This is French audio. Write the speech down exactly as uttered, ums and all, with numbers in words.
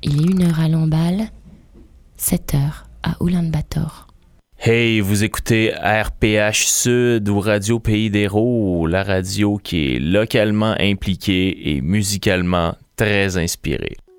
Il est une heure à Lamballe, sept heures à Oulan-Bator. Hey, vous écoutez R P H Sud ou Radio Pays d'Hérault, la radio qui est localement impliquée et musicalement très inspirée.